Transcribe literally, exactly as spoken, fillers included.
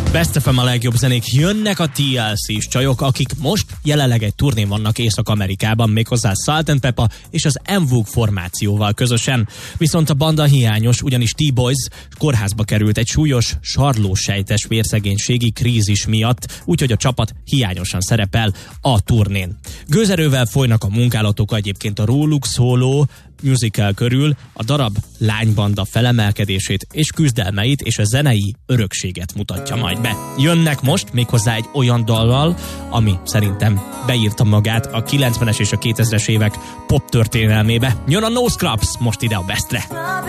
Best ef em a legjobb zenék, jönnek a té el cés csajok, akik most jelenleg egy turnén vannak Észak-Amerikában, méghozzá Salt and Peppa és az en vogue formációval közösen. Viszont a banda hiányos, ugyanis T-Boys kórházba került egy súlyos sarlósejtes vérszegénységi krízis miatt, úgyhogy a csapat hiányosan szerepel a turnén. Gőzerővel folynak a munkálatok egyébként a róluk szóló musical körül, a darab lánybanda felemelkedését és küzdelmeit és a zenei örökséget mutatja majd be. Jönnek most méghozzá egy olyan dallal, ami szerintem beírta magát a kilencvenes és a kétezres évek pop történelmébe. Jön a No Scrubs most ide a Bestre.